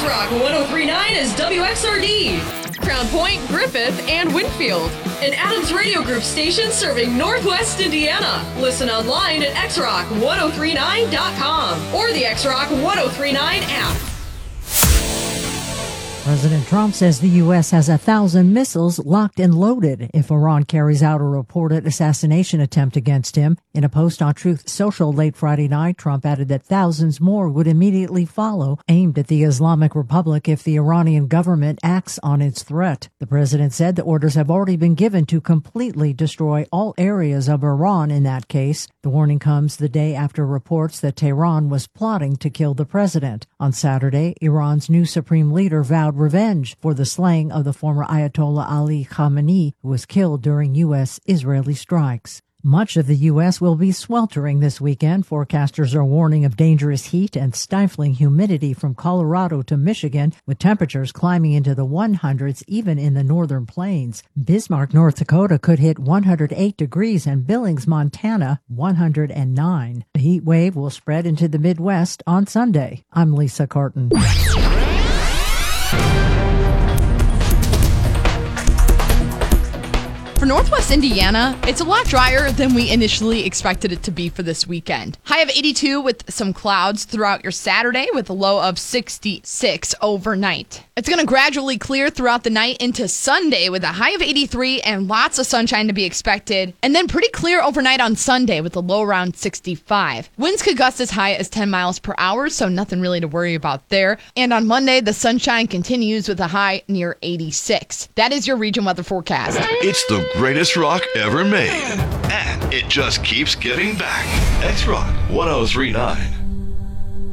X-Rock 1039 is WXRD, Crown Point, Griffith, and Winfield. An Adams Radio Group station serving Northwest Indiana. Listen online at xrock1039.com or the X-Rock 1039 app. President Trump says the U.S. has 1,000 missiles locked and loaded if Iran carries out a reported assassination attempt against him. In a post on Truth Social late Friday night, Trump added that thousands more would immediately follow, aimed at the Islamic Republic if the Iranian government acts on its threat. The president said the orders have already been given to completely destroy all areas of Iran in that case. The warning comes the day after reports that Tehran was plotting to kill the president. On Saturday, Iran's new supreme leader vowed revenge for the slaying of the former Ayatollah Ali Khamenei, who was killed during U.S.-Israeli strikes. Much of the U.S. will be sweltering this weekend. Forecasters are warning of dangerous heat and stifling humidity from Colorado to Michigan, with temperatures climbing into the 100s even in the northern plains. Bismarck, North Dakota could hit 108 degrees and Billings, Montana, 109. The heat wave will spread into the Midwest on Sunday. I'm Lisa Carton. For Northwest Indiana, it's a lot drier than we initially expected it to be for this weekend. High of 82 with some clouds throughout your Saturday with a low of 66 overnight. It's going to gradually clear throughout the night into Sunday with a high of 83 and lots of sunshine to be expected. And then pretty clear overnight on Sunday with a low around 65. Winds could gust as high as 10 miles per hour, so nothing really to worry about there. And on Monday, the sunshine continues with a high near 86. That is your region weather forecast. It's the greatest rock ever made, and it just keeps giving back. X-Rock 1039.